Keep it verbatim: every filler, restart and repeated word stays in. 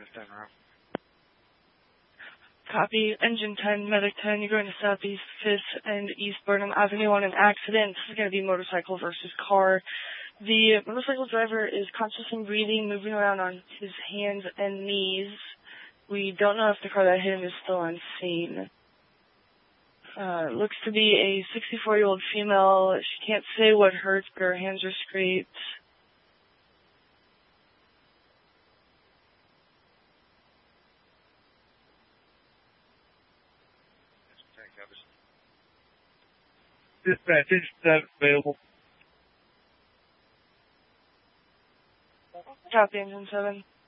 Copy. Engine ten, Medic ten, you're going to Southeast fifth and East Burnham Avenue on an accident. This is going to be motorcycle versus car. The motorcycle driver is conscious and breathing, moving around on his hands and knees. We don't know if the car that hit him is still on scene. Uh, looks to be a sixty-four-year-old female. She can't say what hurts, but her hands are scraped. Dispatch, engine seven available. Copy, engine seven.